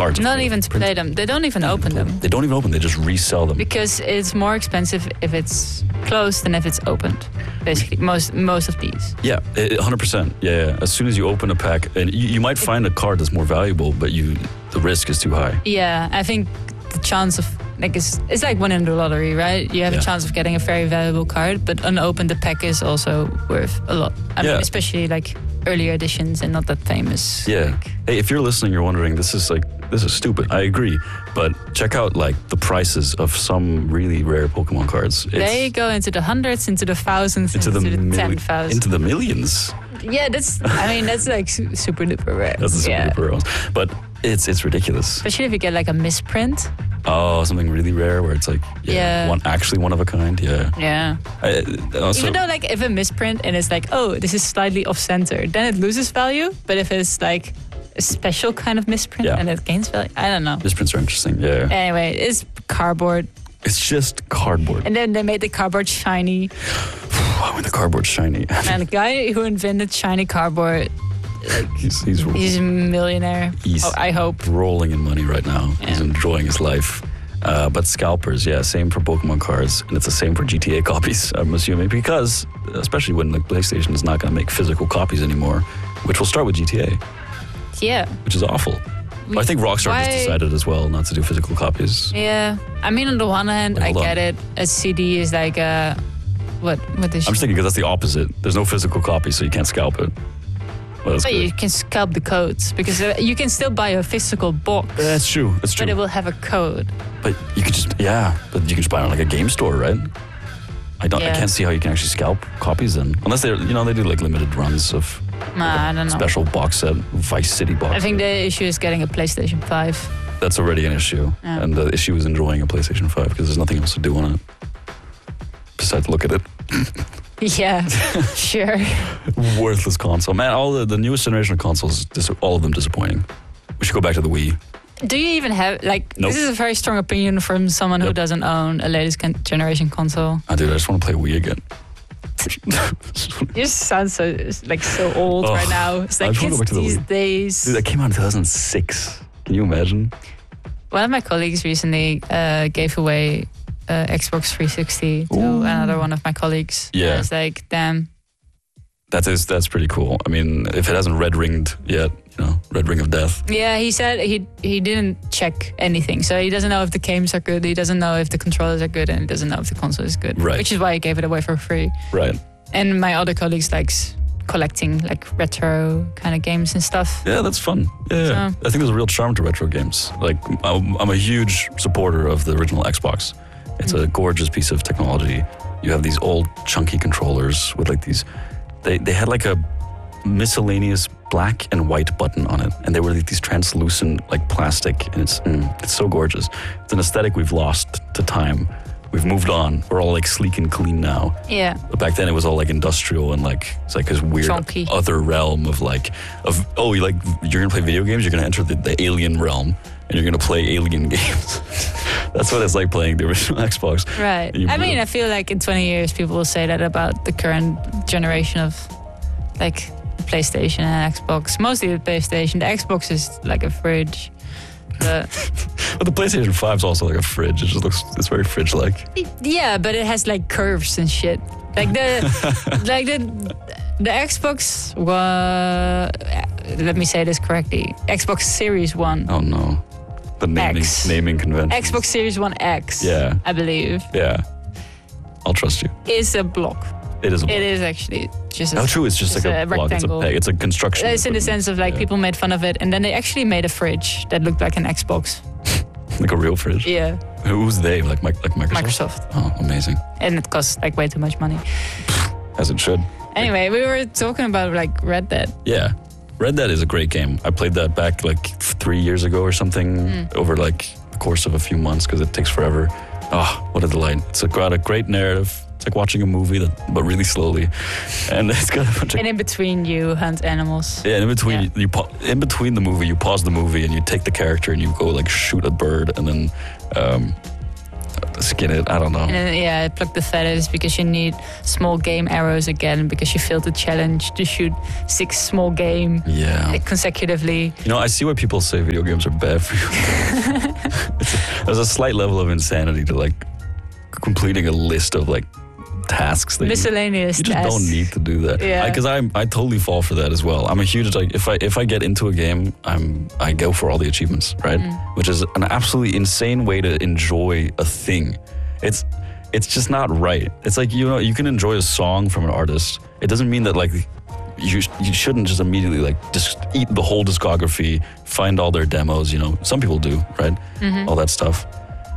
hard to Not even to play them. They don't even open them. They don't even open. They just resell them. Because it's more expensive if it's closed than if it's opened. Basically, most of these. Yeah, 100%. Yeah. As soon as you open a pack, and you might find a card that's more valuable, but the risk is too high. Yeah, I think the chance of it's like winning the lottery, right? You have a chance of getting a very valuable card, but unopened the pack is also worth a lot. I mean, especially like earlier editions and not that famous. Yeah. Hey, if you're listening, you're wondering, this is stupid. I agree, but check out like the prices of some really rare Pokemon cards. They go into the hundreds, into the thousands, into the 10,000, into the millions. Yeah, that's like super duper rare. That's the super duper rare. But it's ridiculous. Especially if you get like a misprint. Oh, something really rare where it's like one of a kind. Yeah. Yeah. Even though like if a misprint and it's like, oh, this is slightly off center, then it loses value. But if it's like a special kind of misprint and it gains value, I don't know. Misprints are interesting. Yeah. Anyway, it's cardboard. It's just cardboard. And then they made the cardboard shiny. When the cardboard's shiny. And the guy who invented shiny cardboard, like, he's a millionaire. I hope. Rolling in money right now. Yeah. He's enjoying his life. But scalpers, same for Pokemon cards, and it's the same for GTA copies, I'm assuming, because especially when the PlayStation is not going to make physical copies anymore, which will start with GTA. Yeah. Which is awful. I think Rockstar just decided as well not to do physical copies. Yeah. I mean, on the one hand, I get it. A CD is like what is? I'm just thinking because that's the opposite. There's no physical copy, so you can't scalp it. Well, but you can scalp the codes because you can still buy a physical box. That's true. But it will have a code. But you could just buy it on like a game store, right? I can't see how you can actually scalp copies then, unless they do like limited runs of I don't know. Special box set, Vice City box. I think the issue is getting a PlayStation 5. That's already an issue, and the issue is enjoying a PlayStation 5 because there's nothing else to do on it besides look at it. Yeah, sure. Worthless console. Man, all the newest generation of consoles, all of them disappointing. We should go back to the Wii. Do you even have, Nope. This is a very strong opinion from someone who doesn't own a latest generation console. I just want to play Wii again. You sound so old right now. It's like kids these days. Dude, that came out in 2006. Can you imagine? One of my colleagues recently gave away Xbox 360 to another one of my colleagues. Yeah. It's like, damn. That's pretty cool. I mean, if it hasn't red ringed yet, red ring of death. Yeah, he said he didn't check anything, so he doesn't know if the games are good. He doesn't know if the controllers are good, and he doesn't know if the console is good. Right. Which is why he gave it away for free. Right. And my other colleagues likes collecting like retro kind of games and stuff. Yeah, that's fun. Yeah, so. I think there's a real charm to retro games. Like I'm a huge supporter of the original Xbox. It's a gorgeous piece of technology. You have these old chunky controllers with like these. They had like a miscellaneous black and white button on it, and they were like these translucent like plastic, and it's so gorgeous. It's an aesthetic we've lost to time. We've moved on. We're all like sleek and clean now. Yeah. But back then it was all like industrial and like it's like this weird chunky other realm of you're gonna play video games. You're gonna enter the alien realm. And you're going to play alien games. That's what it's like playing the original Xbox. Right. I mean, I feel like in 20 years, people will say that about the current generation of like the PlayStation and Xbox. Mostly the PlayStation. The Xbox is like a fridge. But the PlayStation 5 is also like a fridge. It just it's very fridge-like. Yeah, but it has like curves and shit. Like the Xbox was, let me say this correctly, Xbox Series 1. Oh no. The naming convention. Xbox Series 1 X, I believe. Yeah. I'll trust you. Is a block. It is a block. It is actually just true. It's just like a block. Rectangle. It's a peg. It's a construction. It's in the sense of people made fun of it, and then they actually made a fridge that looked like an Xbox. Like a real fridge? Yeah. Who's they? Like Microsoft? Microsoft. Oh, amazing. And it costs like way too much money. As it should. Anyway, we were talking about like Red Dead. Yeah. Red Dead is a great game. I played that back like 3 years ago or something over like the course of a few months because it takes forever. Oh, what a delight. It's got a great narrative. It's like watching a movie, but really slowly. And it's got a bunch of... And in between you hunt animals. Yeah, in between in between the movie, you pause the movie and you take the character and you go like shoot a bird and then skin it. I don't know. And then, pluck the feathers because you need small game arrows again because you failed the challenge to shoot 6 small game consecutively. You know, I see why people say video games are bad for you. There's a slight level of insanity to like completing a list of like tasks that miscellaneous you just tasks. don't need to do that. Yeah. Because I totally fall for that as well. I'm a huge like if I get into a game, I go for all the achievements, right? Which is an absolutely insane way to enjoy a thing. It's just not right. It's like, you know, you can enjoy a song from an artist. It doesn't mean that like you shouldn't just immediately like just eat the whole discography, find all their demos, you know. Some people do, right? All that stuff.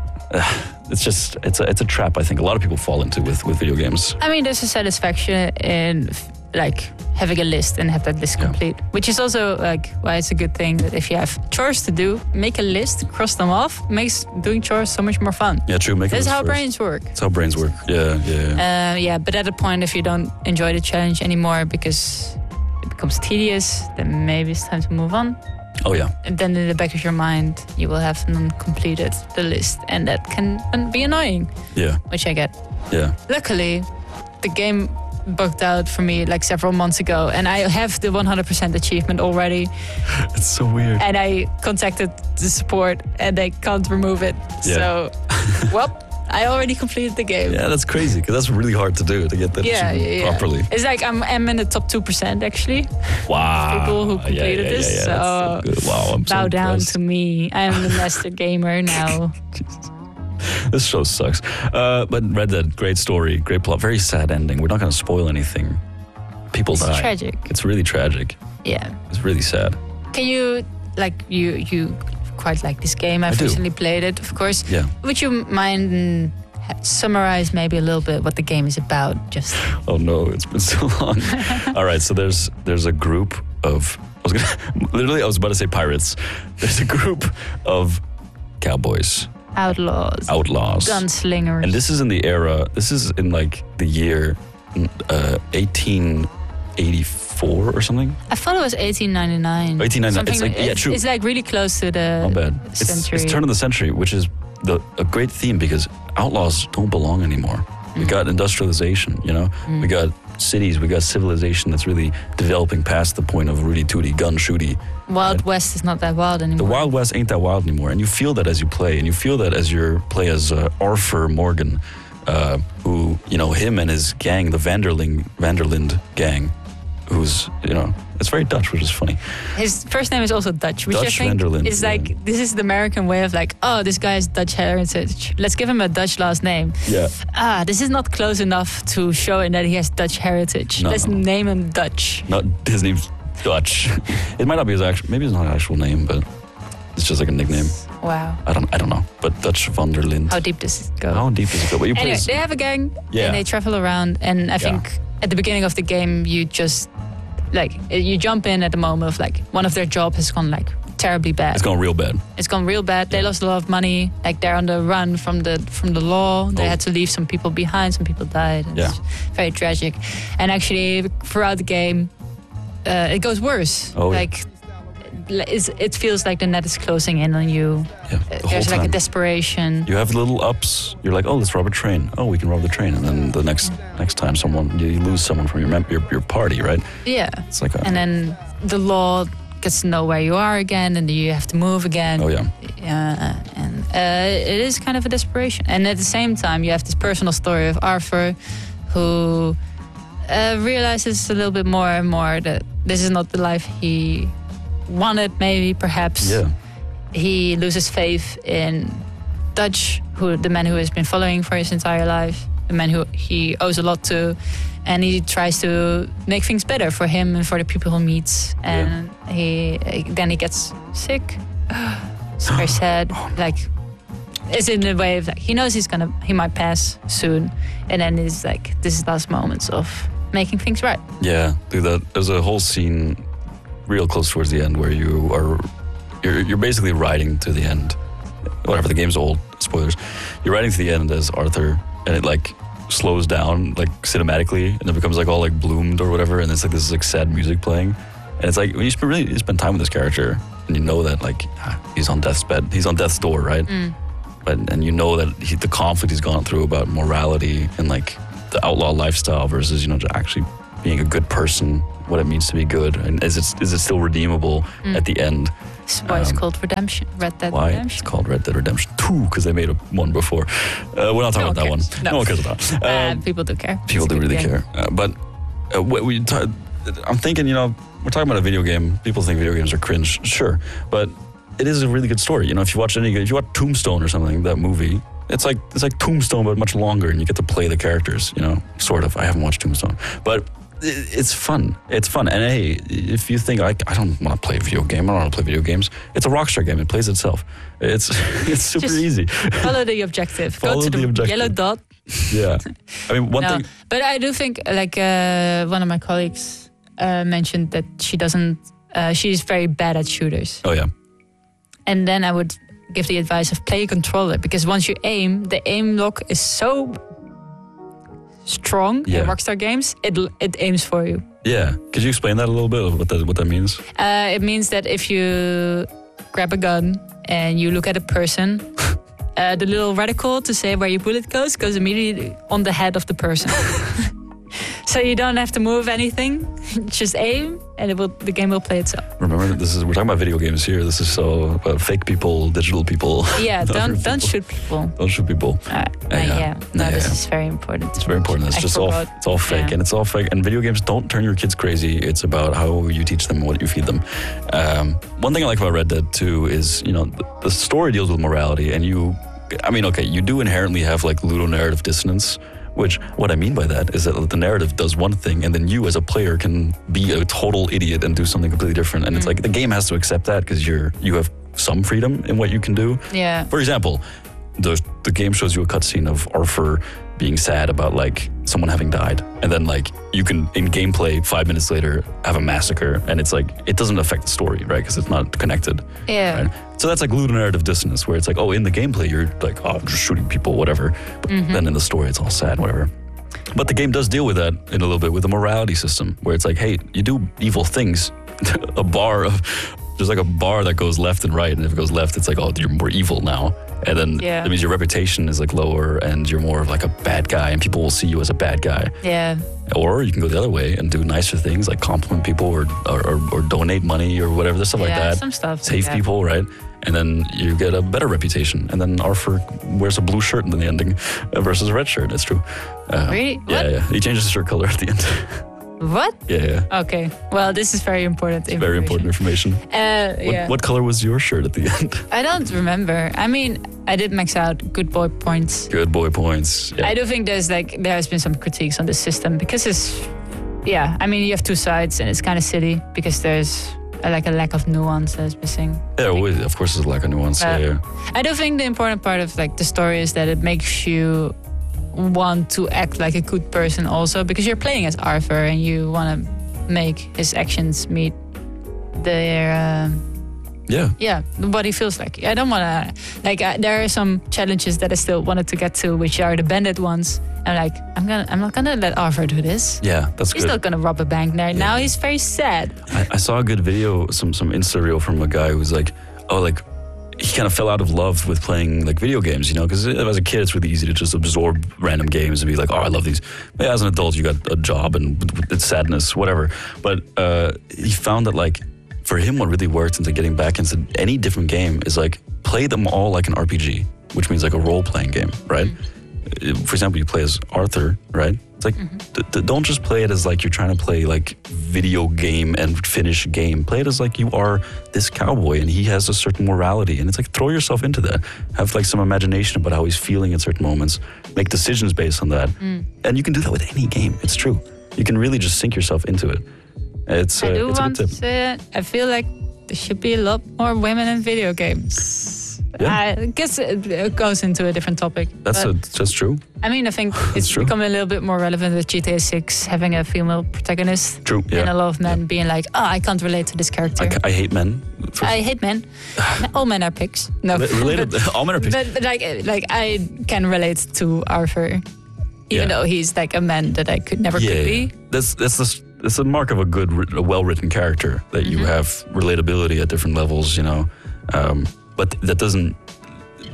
It's a trap I think a lot of people fall into with video games. I mean, there's a satisfaction in like having a list and have that list complete, which is also like why it's a good thing that if you have chores to do, make a list, cross them off, makes doing chores so much more fun. Yeah, true. That's how brains work. That's how brains work. Yeah. But at a point, if you don't enjoy the challenge anymore because it becomes tedious, then maybe it's time to move on. Oh yeah. And then in the back of your mind, you will have completed the list, and that can be annoying. Yeah. Which I get. Yeah. Luckily, the game bugged out for me like several months ago, and I have the 100% achievement already. It's so weird. And I contacted the support, and they can't remove it. Yeah. So, well, I already completed the game. Yeah, that's crazy because that's really hard to do to get that achievement properly. It's like I'm in the top 2% actually. Wow. People who completed this. Yeah, so good. Wow, I'm bow so down impressed. to me. I'm the master gamer now. This show sucks. But Red Dead, great story, great plot, very sad ending. We're not going to spoil anything. People die. It's tragic. It's really tragic. Yeah. It's really sad. Can you you quite like this game? I've recently played it, of course. Yeah. Would you mind summarize maybe a little bit what the game is about? Just. Oh no, it's been so long. All right, so there's a group of I was about to say pirates. There's a group of cowboys. Outlaws. Gunslingers. And this is in the era. This is in like the year 1884 or something. I thought it was 1899. 1899. It's like true. It's like really close to the Not bad. century. It's turn of the century, which is a great theme because outlaws don't belong anymore. We got industrialization, you know. We got cities, we got civilization that's really developing past the point of Rudy Tooty, gun shooty. Wild West is not that wild anymore. The Wild West ain't that wild anymore, and you feel that as you play, and you feel that as you play as Arthur Morgan, who, you know, him and his gang, the Vanderlind gang, who's, you know, it's very Dutch, which is funny. His first name is also Dutch, which Dutch I think Vanderlind, is like, this is the American way of like, oh, this guy is Dutch heritage. Let's give him a Dutch last name. Yeah. This is not close enough to show that he has Dutch heritage. No. Let's name him Dutch. Not his name's Dutch. It might not be his actual, maybe it's not an actual name, but it's just like a nickname. Wow. I don't know. But Dutch Vanderlind. How deep does it go? How deep does it go? But you Anyway, they have a gang and they travel around, and I think at the beginning of the game you just like you jump in at the moment of like one of their job has gone like terribly bad. It's gone real bad. It's gone real bad. They lost a lot of money. Like they're on the run from the law. They had to leave some people behind. Some people died. It's very tragic. And actually throughout the game it goes worse. It feels like the net is closing in on you. Yeah, there's like a desperation. You have little ups. You're like, oh, let's rob a train. Oh, we can rob the train. And then the next time you lose someone from your party, right? Yeah. It's like and then the law gets to know where you are again, and you have to move again. Oh yeah. And it is kind of a desperation. And at the same time, you have this personal story of Arthur, who realizes a little bit more and more that this is not the life he wanted, maybe, perhaps. Yeah. He loses faith in Dutch, the man who has been following for his entire life, the man who he owes a lot to, and he tries to make things better for him and for the people he meets. And he gets sick. It's very sad. Like, it's in a way of like he knows he might pass soon, and then it's like this is last moments of making things right. Yeah, there's a whole scene real close towards the end where you're basically riding to the end. Whatever, the game's old, spoilers. You're riding to the end as Arthur, and it like slows down like cinematically, and it becomes like all like bloomed or whatever, and it's like this like sad music playing, and it's like when you spend time with this character, and you know that like he's on death's bed, he's on death's door, right? and you know that the conflict he's gone through about morality and like the outlaw lifestyle versus actually being a good person, what it means to be good, and is it still redeemable at the end? That's why it's called Redemption. Red Dead why Redemption. It's called Red Dead Redemption 2 because they made one before. We're not talking about that one. No one cares about that. People do care. People do really care. But I'm thinking, we're talking about a video game. People think video games are cringe, sure, but it is a really good story. If you watch Tombstone or something, that movie, it's like Tombstone but much longer, and you get to play the characters. Sort of. I haven't watched Tombstone, but it's fun. It's fun. And hey, if you think I don't want to play a video game, I don't want to play video games. It's a Rockstar game. It plays itself. It's super easy. Follow the objective. Go to the objective. yellow dot. Yeah. I mean, one thing. But I do think, one of my colleagues mentioned that she's very bad at shooters. Oh, yeah. And then I would give the advice of play a controller, because once you aim, the aim lock is so strong in Rockstar games, it aims for you. Yeah. Could you explain that a little bit, what that means? It means that if you grab a gun and you look at a person, the little reticle to say where your bullet goes immediately on the head of the person. So you don't have to move anything, just aim, and the game will play itself. Remember, we're talking about video games here. This is so about fake people, digital people. Yeah, don't shoot people. Don't shoot people. This is very important. It's very important. It's all fake, and it's all fake. And video games don't turn your kids crazy. It's about how you teach them, what you feed them. One thing I like about Red Dead 2 is, the story deals with morality, and you do inherently have like ludonarrative dissonance. Which, what I mean by that is that the narrative does one thing, and then you as a player can be a total idiot and do something completely different. And it's like the game has to accept that because you have some freedom in what you can do. Yeah. For example, the game shows you a cutscene of Arthur being sad about like someone having died, and then like you can in gameplay 5 minutes later have a massacre, and it's like it doesn't affect the story, right? Because it's not connected. Yeah. Right? So that's like ludonarrative dissonance, where it's like, oh, in the gameplay you're like, oh, I'm just shooting people, whatever. But then in the story it's all sad, whatever. But the game does deal with that in a little bit with a morality system, where it's like, hey, you do evil things. There's like a bar that goes left and right, and if it goes left, it's like, oh, you're more evil now. And then that means your reputation is like lower, and you're more of like a bad guy, and people will see you as a bad guy. Yeah. Or you can go the other way and do nicer things, like compliment people or donate money or whatever, there's stuff like that. Some stuff. Save people, right? And then you get a better reputation. And then Arthur wears a blue shirt in the ending versus a red shirt. It's true. Really? Yeah. He changes his shirt color at the end. What? Yeah. Okay. Well, this is very important information. Very important information. What color was your shirt at the end? I don't remember. I mean, I did max out good boy points. Good boy points. Yeah. I do think there has been some critiques on this system because you have two sides, and it's kind of silly because there's a lack of nuance that is missing. Yeah, of course there's a lack of nuance. Yeah. I do think the important part of the story is that it makes you want to act like a good person also, because you're playing as Arthur and you want to make his actions meet their what he feels like. I don't want to there are some challenges that I still wanted to get to, which are the bandit ones. I'm not gonna let Arthur do this. Yeah, that's He's good. not gonna rob a bank there. Yeah. Now he's very sad. I saw a good video, some Insta reel from a guy who's like, he kind of fell out of love with playing video games, because as a kid it's really easy to just absorb random games and be like, oh, I love these. But as an adult you got a job and it's sadness, whatever. But he found that for him what really worked into getting back into any different game is play them all like an RPG, which means like a role-playing game, right? For example, you play as Arthur, right? It's like, don't just play it as you're trying to play video game and finish game. Play it as you are this cowboy and he has a certain morality. And it's throw yourself into that. Have some imagination about how he's feeling at certain moments. Make decisions based on that. And you can do that with any game. It's true. You can really just sink yourself into it. It's a good tip. I feel like there should be a lot more women in video games. Yeah. I guess it goes into a different topic. That's true. I mean, I think it's becoming a little bit more relevant with GTA 6 having a female protagonist. True, yeah. And a lot of men being like, oh, I can't relate to this character. I hate men. I hate men. All men are pigs. No, all men are pigs. But I can relate to Arthur, even though he's a man that I could never could be. That's a mark of a well-written character that you have relatability at different levels, But that doesn't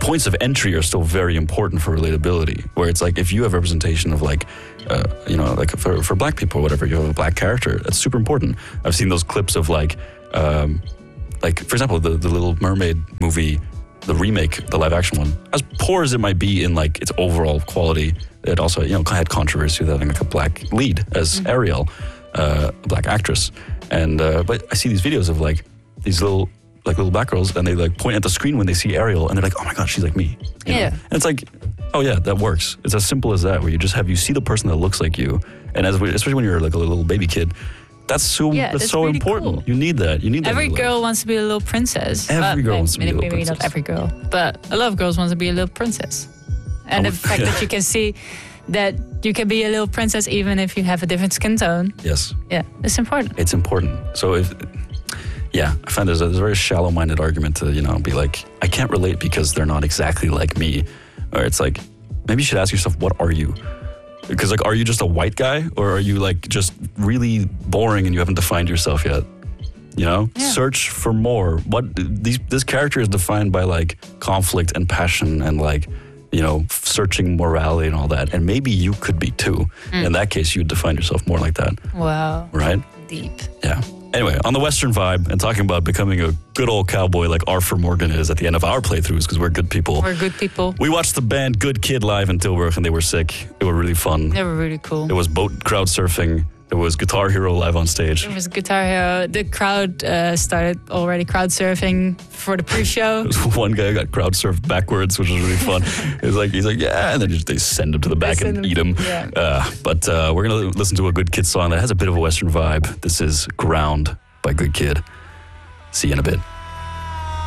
points of entry are still very important for relatability. Where it's like, if you have representation of like, like for black people or whatever, you have a black character, that's super important. I've seen those clips of like for example, the Little Mermaid movie, the remake, the live action one, as poor as it might be in like its overall quality, it also, had controversy with having like a black lead as Ariel, a black actress. And, but I see these videos of like these little black girls, and they like point at the screen when they see Ariel, and they're like, oh my God, she's like me. You know? And it's like, oh yeah, that works. It's as simple as that, where you see the person that looks like you. And especially when you're like a little baby kid, that's so really important. Cool. You need that. Every girl wants to be a little princess. Every girl wants to be a little princess. Maybe not every girl, but a lot of girls want to be a little princess. And the fact that you can see that you can be a little princess even if you have a different skin tone. Yes. Yeah, it's important. It's important. So I find there's a very shallow-minded argument to, be like, I can't relate because they're not exactly like me. Or it's like, maybe you should ask yourself, what are you? Because like, are you just a white guy, or are you like just really boring and you haven't defined yourself yet? Search for more. This character is defined by like conflict and passion and like, searching morality and all that. And maybe you could be too. In that case, you'd define yourself more like that. Wow. Right? Deep. Yeah. Anyway, on the Western vibe and talking about becoming a good old cowboy like Arthur Morgan is at the end of our playthroughs, because we're good people. We're good people. We watched the band Good Kid live in Tilburg, and they were sick. They were really fun. They were really cool. It was boat crowd surfing. There was Guitar Hero live on stage. There was Guitar Hero. The crowd started already crowd surfing for the pre-show. One guy got crowd surfed backwards, which was really fun. He's like, yeah, and then they send him to the back and eat him. Yeah. But we're going to listen to a Good Kid song that has a bit of a Western vibe. This is Ground by Good Kid. See you in a bit.